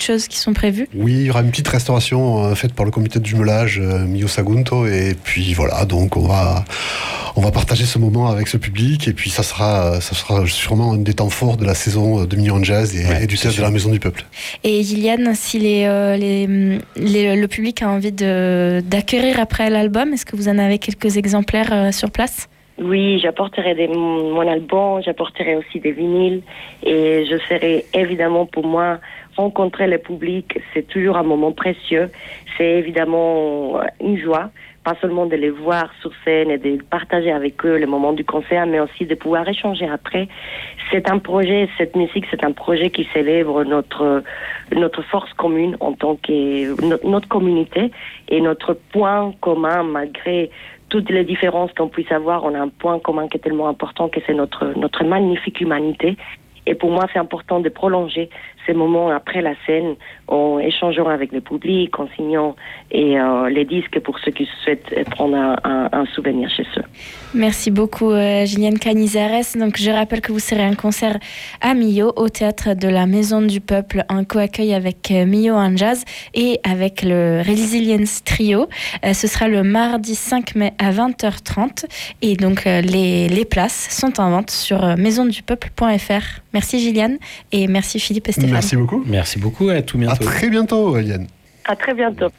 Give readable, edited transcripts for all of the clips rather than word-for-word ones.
choses qui sont prévues? Oui, il y aura une petite restauration faite par le comité de jumelage Mio Sagunto, et puis voilà, donc on va partager ce moment avec ce public, et puis ça sera sûrement un des temps forts de la saison de Mignon Jazz et du théâtre de la Maison du Peuple. Et Gilliane, si le public a envie d'acquérir après l'album, est-ce que vous en avez quelques exemplaires sur place? Oui, j'apporterai mon album, j'apporterai aussi des vinyles, et je serai évidemment, pour moi, rencontrer le public, c'est toujours un moment précieux. C'est évidemment une joie, pas seulement de les voir sur scène et de partager avec eux le moment du concert, mais aussi de pouvoir échanger après. C'est un projet, cette musique, c'est un projet qui célèbre notre force commune en tant que notre communauté et notre point commun, malgré toutes les différences qu'on puisse avoir. On a un point commun qui est tellement important, que c'est notre magnifique humanité. Et pour moi, c'est important de prolonger ces moments après la scène, en échangeant avec le public, en signant les disques pour ceux qui souhaitent prendre un souvenir chez eux. Merci beaucoup, Gilliane Canizares. Donc, je rappelle que vous serez en concert à Millau, au théâtre de la Maison du Peuple, en co-accueil avec Millau en Jazz et avec le Resilience Trio. Ce sera le mardi 5 mai à 20h30. Et donc, les places sont en vente sur maisondupeuple.fr. Merci Gilliane et merci Philippe et Stéphane. Merci beaucoup. Merci beaucoup, à tout bientôt. À très bientôt, Yann. À très bientôt.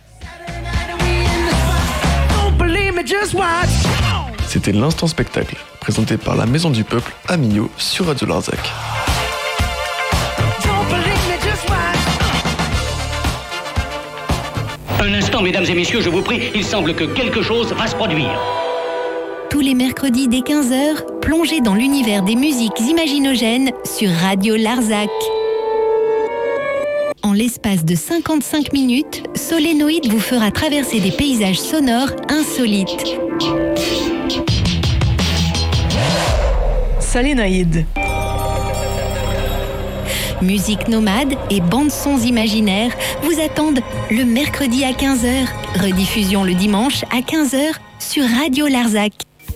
C'était l'Instant Spectacle, présenté par la Maison du Peuple à Millau sur Radio Larzac. Un instant, mesdames et messieurs, je vous prie, il semble que quelque chose va se produire. Tous les mercredis dès 15h, plongez dans l'univers des musiques imaginogènes sur Radio Larzac. En l'espace de 55 minutes, Solénoïde vous fera traverser des paysages sonores insolites. Solénoïde. Musique nomade et bandes-sons imaginaires vous attendent le mercredi à 15h, rediffusion le dimanche à 15h sur Radio Larzac.